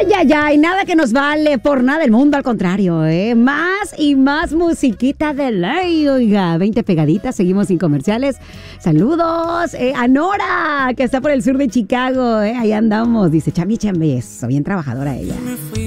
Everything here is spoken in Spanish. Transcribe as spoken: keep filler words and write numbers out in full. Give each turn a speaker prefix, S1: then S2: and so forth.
S1: Ay, ay, ay, nada que nos vale por nada del mundo, al contrario, ¿eh? Más y más musiquita de ley, oiga, veinte pegaditas, seguimos sin comerciales. Saludos eh, a Nora, que está por el sur de Chicago, ¿eh? Ahí andamos, dice, chambi, chambi, eso, bien trabajadora ella.